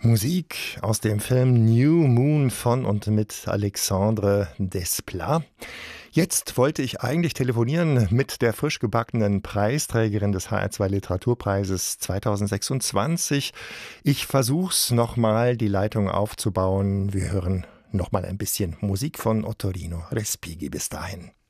Musik aus dem Film New Moon von und mit Alexandre Desplat. Jetzt wollte ich eigentlich telefonieren mit der frisch gebackenen Preisträgerin des HR2 Literaturpreises 2026. Ich versuch's nochmal, die Leitung aufzubauen. Wir hören nochmal ein bisschen Musik von Ottorino Respighi bis dahin.